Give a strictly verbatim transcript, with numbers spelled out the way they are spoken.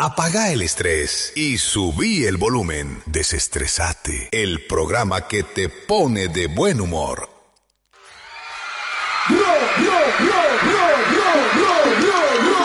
Apagá el estrés y subí el volumen. Desestresate, el programa que te pone de buen humor. Bro, bro, bro, bro.